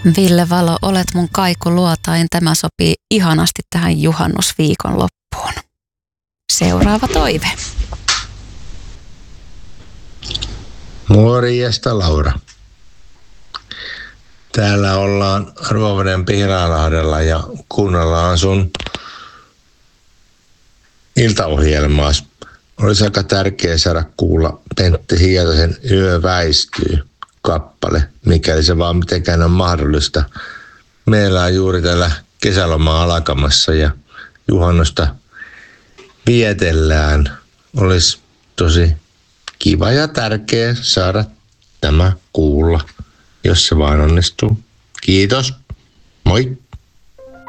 Ville Valo, olet mun kaikuluotain. Tämä sopii ihanasti tähän juhannusviikon loppuun. Seuraava toive. Morjesta, Laura. Täällä ollaan Ruoveden Pihlalahdella ja kuunnellaan sun iltaohjelmaas. Olisi aika tärkeää saada kuulla Pentti Hietasen Yö väistyy -kappale, mikäli se vaan mitenkään on mahdollista. Meillä on juuri täällä kesäloma alkamassa ja juhannusta vietellään. Olisi tosi kiva ja tärkeää saada tämä kuulla, jos se vaan onnistuu. Kiitos. Moi.